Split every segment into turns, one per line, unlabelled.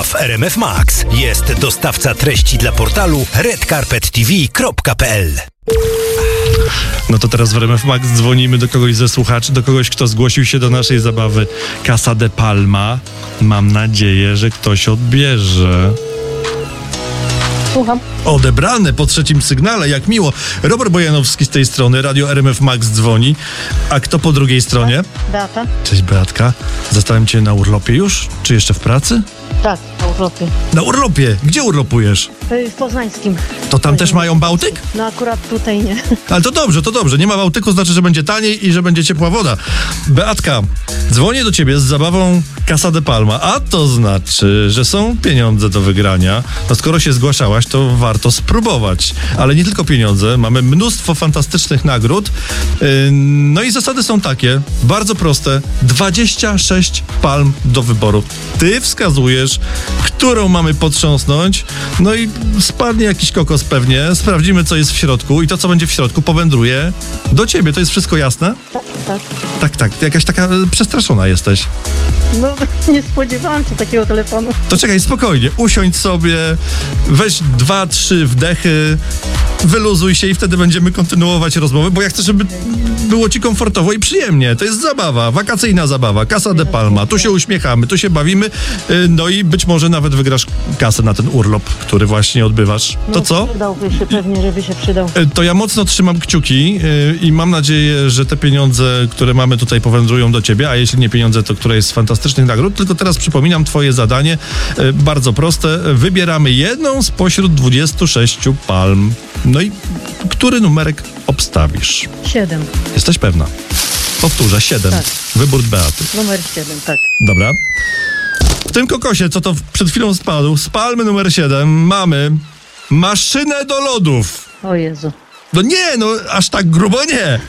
w RMF Max. Jest dostawca treści dla portalu redcarpettv.pl.
No to teraz w RMF Max dzwonimy do kogoś ze słuchaczy, do kogoś, kto zgłosił się do naszej zabawy Casa de Palma. Mam nadzieję, że ktoś odbierze.
Słucham.
Odebrane po trzecim sygnale, jak miło. Robert Bojanowski z tej strony, Radio RMF Max dzwoni. A kto po drugiej stronie?
Beata?
Cześć Beatka. Zastałem cię na urlopie już? Czy jeszcze w pracy?
Tak, na urlopie.
Na urlopie? Gdzie urlopujesz?
W Poznańskim.
To tam też mają Bałtyk?
No akurat tutaj nie.
Ale to dobrze. Nie ma Bałtyku, znaczy, że będzie taniej i że będzie ciepła woda. Beatka, dzwonię do ciebie z zabawą Casa de Palma, a to znaczy, że są pieniądze do wygrania. No skoro się zgłaszałaś, to warto spróbować. Ale nie tylko pieniądze, mamy mnóstwo fantastycznych nagród. No i zasady są takie, bardzo proste. 26 palm do wyboru. Ty wskazujesz, którą mamy potrząsnąć, no i spadnie jakiś kokos pewnie, sprawdzimy, co jest w środku i to, co będzie w środku, powędruje do ciebie. To jest wszystko jasne? Tak. Jakaś taka przestraszona jesteś.
No, nie spodziewałam się takiego telefonu.
To czekaj, spokojnie, usiądź sobie, weź 2-3 wdechy, wyluzuj się i wtedy będziemy kontynuować rozmowę, bo ja chcę, żeby było ci komfortowo i przyjemnie. To jest zabawa, wakacyjna zabawa, Casa de Palma. Tu się uśmiechamy, tu się bawimy, no i być może nawet wygrasz kasę na ten urlop, który właśnie odbywasz. To co?
Przydałby się pewnie, żeby się przydał.
To ja mocno trzymam kciuki i mam nadzieję, że te pieniądze, które mamy tutaj, powędrują do ciebie, a jeśli nie pieniądze, to które jest z fantastycznych nagród. Tylko teraz przypominam twoje zadanie, bardzo proste. Wybieramy jedną spośród 26 palm. No i który numerek obstawisz?
7.
Jesteś pewna? Powtórzę, 7.
Tak.
Wybór Beaty.
Numer 7, tak.
Dobra. W tym kokosie, co to przed chwilą spadł, z palmy numer 7 mamy maszynę do lodów.
O Jezu.
No nie, no aż tak grubo nie.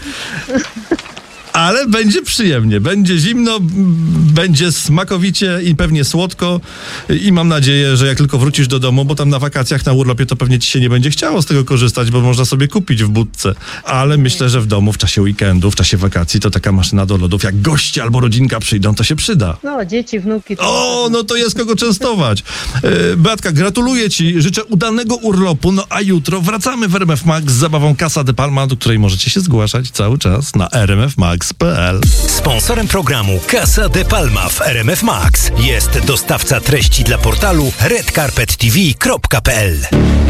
Ale będzie przyjemnie, będzie zimno, będzie smakowicie i pewnie słodko i mam nadzieję, że jak tylko wrócisz do domu, bo tam na wakacjach, na urlopie, to pewnie ci się nie będzie chciało z tego korzystać, bo można sobie kupić w budce. Ale myślę, że w domu, w czasie weekendu, w czasie wakacji, to taka maszyna do lodów, jak goście albo rodzinka przyjdą, to się przyda.
No, dzieci, wnuki.
O, no to jest kogo częstować. Beatka, gratuluję ci, życzę udanego urlopu, no a jutro wracamy w RMF Max z zabawą Casa de Palma, do której możecie się zgłaszać cały czas na rmfmax.pl.
Sponsorem programu Casa de Palma w RMF Max jest dostawca treści dla portalu redcarpettv.pl.